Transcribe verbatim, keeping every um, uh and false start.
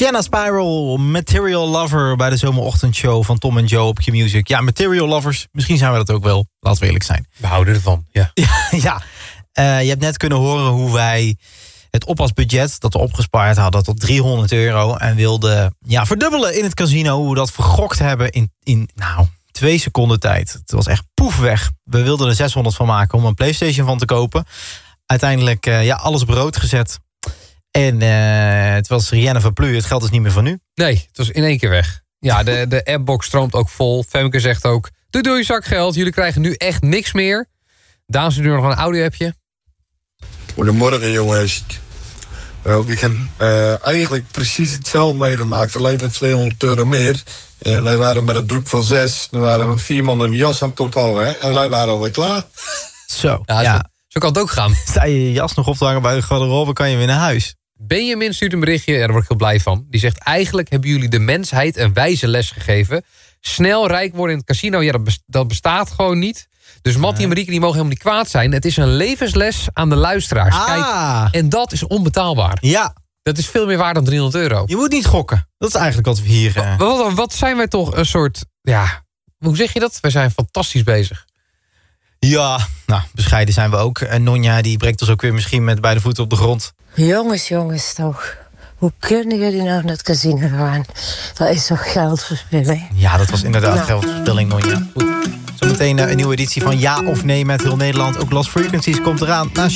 Sienna Spiral, Material Lover bij de zomerochtendshow van Tom en Joe op Q-Music. Ja, Material Lovers, misschien zijn we dat ook wel. Laten we eerlijk zijn. We houden ervan, ja. Ja, ja. Uh, je hebt net kunnen horen hoe wij het oppasbudget dat we opgespaard hadden tot driehonderd euro... en wilden ja, verdubbelen in het casino. Hoe we dat vergokt hebben in, in nou, twee seconden tijd. Het was echt poef weg. We wilden er zeshonderd van maken om een PlayStation van te kopen. Uiteindelijk uh, ja, alles op rood gezet. En uh, het was Rienne van Plu, het geld is niet meer van nu. Nee, het was in één keer weg. Ja, de, de appbox stroomt ook vol. Femke zegt ook, doei doei zakgeld. Jullie krijgen nu echt niks meer. Daan stuurt nog een audio-appje. Goedemorgen jongens. Uh, ik heb uh, eigenlijk precies hetzelfde meegemaakt. Alleen met tweehonderd euro meer. Uh, wij waren met een groep van zes. Er waren we vier man in de jas aan totaal. Hè? En wij waren alweer klaar. Zo, ja. ja. Zo, zo kan het ook gaan. Sta je je jas nog op te hangen bij de garderobe, kan je weer naar huis. Benjamin stuurt een berichtje, ja, daar word ik heel blij van. Die zegt, eigenlijk hebben jullie de mensheid een wijze les gegeven. Snel rijk worden in het casino, ja, dat bestaat gewoon niet. Dus Mattie nee. en Marieke die mogen helemaal niet kwaad zijn. Het is een levensles aan de luisteraars. Ah. Kijk, en dat is onbetaalbaar. Ja. Dat is veel meer waard dan driehonderd euro. Je moet niet gokken. Dat is eigenlijk wat we hier... Uh... Wat, wat, wat zijn wij toch een soort... Ja, hoe zeg je dat? Wij zijn fantastisch bezig. Ja, nou, bescheiden zijn we ook. En Nonja die brengt ons ook weer misschien met beide voeten op de grond. Jongens, jongens toch. Hoe kunnen jullie nou naar het casino gaan? Dat is toch geldverspilling? Ja, dat was inderdaad nou. geldverspilling, Nonja. Goed. Zometeen een nieuwe editie van Ja of Nee met heel Nederland. Ook Lost Frequencies komt eraan. Na